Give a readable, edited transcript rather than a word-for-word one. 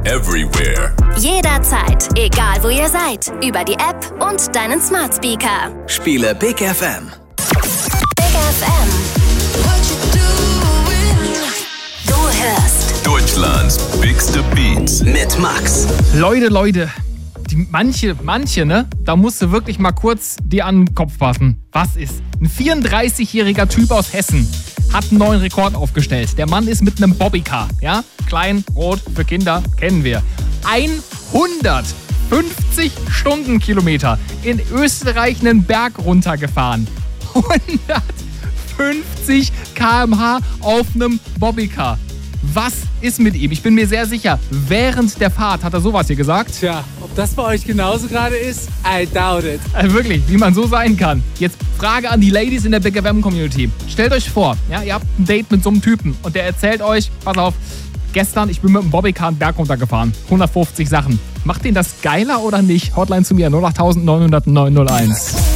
everywhere. Jederzeit, egal wo ihr seid. Über die App und deinen Smart Speaker. Spiele Big FM. Big FM. Du hörst Deutschlands bigste Beats. Mit Max. Leute, manche, ne? Da musst du wirklich mal kurz dir an den Kopf fassen. Was ist? Ein 34-jähriger Typ aus Hessen hat einen neuen Rekord aufgestellt. Der Mann ist mit einem Bobbycar, ja? Klein, rot, für Kinder, kennen wir. 150 Stundenkilometer in Österreich einen Berg runtergefahren. 150 km/h auf einem Bobbycar. Was ist mit ihm? Ich bin mir sehr sicher, während der Fahrt hat er sowas hier gesagt. Tja, ob das bei euch genauso gerade ist? I doubt it. Wirklich, wie man so sein kann. Jetzt Frage an die Ladies in der Big FM Community. Stellt euch vor, ja, ihr habt ein Date mit so einem Typen und der erzählt euch, pass auf, gestern, ich bin mit dem Bobbycar einen Berg runtergefahren. 150 Sachen. Macht den das geiler oder nicht? Hotline zu mir 08900 901.